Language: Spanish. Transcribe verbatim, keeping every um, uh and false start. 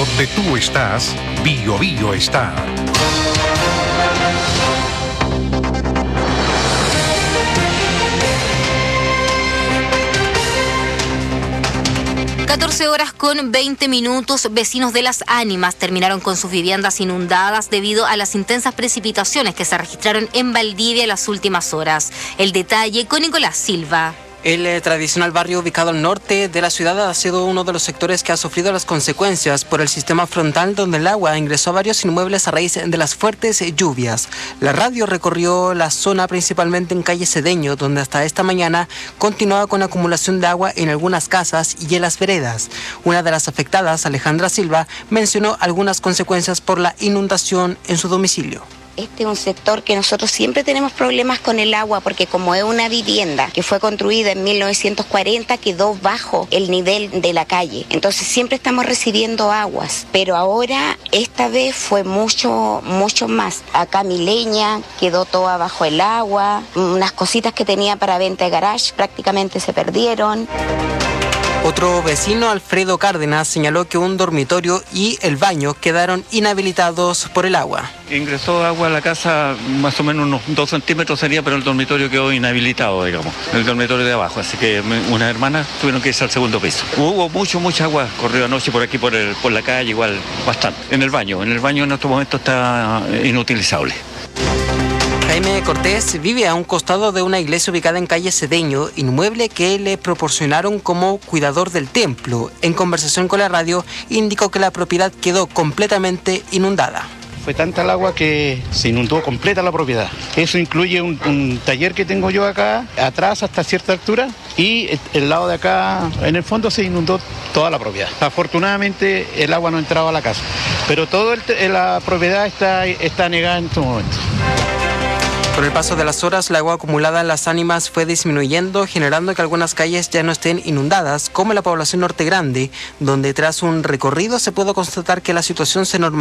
Donde tú estás, Bio Bio está. catorce horas con veinte minutos, vecinos de Las Ánimas terminaron con sus viviendas inundadas debido a las intensas precipitaciones que se registraron en Valdivia en las últimas horas. El detalle con Nicolás Silva. El eh, tradicional barrio ubicado al norte de la ciudad ha sido uno de los sectores que ha sufrido las consecuencias por el sistema frontal, donde el agua ingresó a varios inmuebles a raíz de las fuertes lluvias. La radio recorrió la zona principalmente en calle Cedeño, donde hasta esta mañana continuaba con acumulación de agua en algunas casas y en las veredas. Una de las afectadas, Alejandra Silva, mencionó algunas consecuencias por la inundación en su domicilio. Este es un sector que nosotros siempre tenemos problemas con el agua porque como es una vivienda que fue construida en mil novecientos cuarenta, quedó bajo el nivel de la calle. Entonces siempre estamos recibiendo aguas, pero ahora esta vez fue mucho, mucho más. Acá mi leña quedó toda bajo el agua, unas cositas que tenía para venta de garage prácticamente se perdieron. Otro vecino, Alfredo Cárdenas, señaló que un dormitorio y el baño quedaron inhabilitados por el agua. Ingresó agua a la casa, más o menos unos dos centímetros sería, pero el dormitorio quedó inhabilitado, digamos, el dormitorio de abajo. Así que unas hermanas tuvieron que irse al segundo piso. Hubo mucho, mucha agua, corrió anoche por aquí, por, el, por la calle, igual, bastante. En el baño, en el baño en estos momentos está inutilizable. Jaime Cortés vive a un costado de una iglesia ubicada en calle Cedeño, inmueble que le proporcionaron como cuidador del templo. En conversación con la radio, indicó que la propiedad quedó completamente inundada. Fue tanta el agua que se inundó completa la propiedad. Eso incluye un, un taller que tengo yo acá, atrás hasta cierta altura, y el lado de acá, en el fondo se inundó toda la propiedad. Afortunadamente el agua no entraba a la casa, pero toda la propiedad está, está anegada en estos momentos. Con el paso de las horas, la agua acumulada en Las Ánimas fue disminuyendo, generando que algunas calles ya no estén inundadas, como en la población Norte Grande, donde tras un recorrido se pudo constatar que la situación se normalizó.